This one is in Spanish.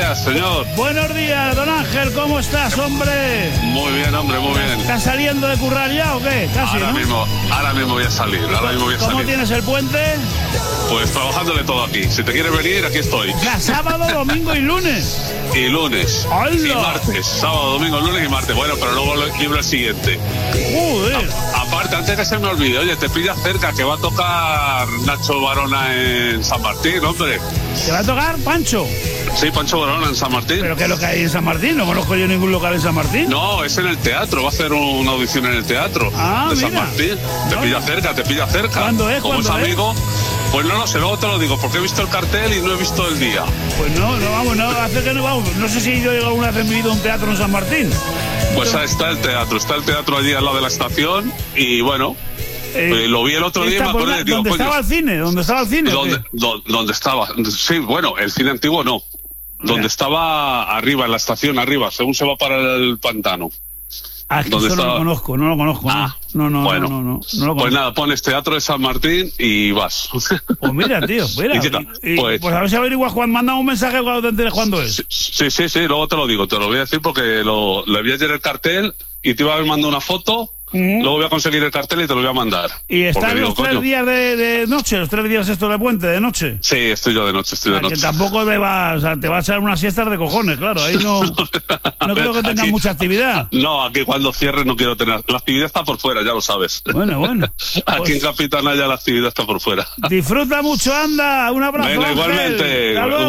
días, señor. Buenos días, don Ángel, ¿cómo estás, hombre? Muy bien, hombre, muy bien. ¿Estás saliendo de currar ya o qué? Casi, ahora mismo voy a salir. ¿Cómo tienes el puente? Pues trabajándole todo aquí. Si te quieres venir, aquí estoy. Ya, sábado, domingo y lunes. Y lunes. ¡Hala! Y martes. Sábado, domingo, lunes y martes. Bueno, pero luego libro el siguiente. Joder. Aparte, antes que se me olvide, oye, te pillas cerca que va a tocar Nacho Barona en San Martín, hombre. ¿Te va a tocar Pancho? Sí, Pancho Barona en San Martín. ¿Pero qué es lo que hay en San Martín? No conozco yo ningún local en San Martín. No, es en el teatro. Va a hacer una audición en el teatro de San Martín. Te pilla cerca. ¿Cuándo es? Como es amigo. Pues no lo sé, luego te lo digo, porque he visto el cartel y no he visto el día. Pues no, hace que no vamos. No sé si yo he llegado alguna vez en mi vida a un teatro en San Martín. Pues está el teatro allí al lado de la estación y bueno, lo vi el otro día y me acuerdo. ¿Dónde estaba el cine? ¿Dónde estaba? Sí, bueno, el cine antiguo no. Donde estaba arriba, en la estación arriba, según se va para el pantano. Ah, es que eso no lo conozco. No. No lo conozco. Pues nada, pones Teatro de San Martín y vas. Pues mira, tío, mira. Pues a ver si averiguas, Juan, manda un mensaje cuando te enteres cuándo es. Sí, luego te lo digo, te lo voy a decir porque le vi ayer el cartel y te iba a haber mandado una foto. Luego voy a conseguir el cartel y te lo voy a mandar. ¿Y están los 3 días de noche? ¿Los 3 días estos de puente, de noche? Sí, estoy yo de noche, Que tampoco te vas a echar unas siestas de cojones, claro. Ahí no creo que tengas mucha actividad. No, aquí cuando cierres no quiero tener. La actividad está por fuera, ya lo sabes. Bueno. Aquí en Capitanaya la actividad está por fuera. Disfruta mucho, anda. Un abrazo. Venga, igualmente.